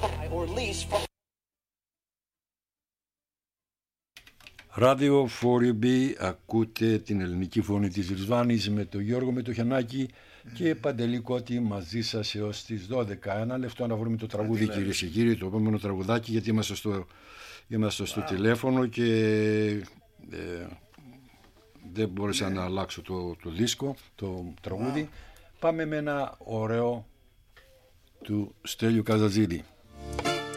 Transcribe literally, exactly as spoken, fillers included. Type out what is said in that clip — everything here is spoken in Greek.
Radio φορ μπι, ακούτε την ελληνική φωνή της Ρισβάνης με τον Γιώργο Μετοχιανάκη και Παντελή Κώτη μαζί σας έως τις δώδεκα. Ένα λεπτό να βρούμε το τραγούδι, κυρίες και κύριοι, το επόμενο τραγουδάκι, γιατί είμαστε στο, είμαστε στο wow. τηλέφωνο και ε, δεν μπόρεσα yeah. να αλλάξω το, το δίσκο, το τραγούδι. Wow. Πάμε με ένα ωραίο του Στέλιου Καζατζίδη.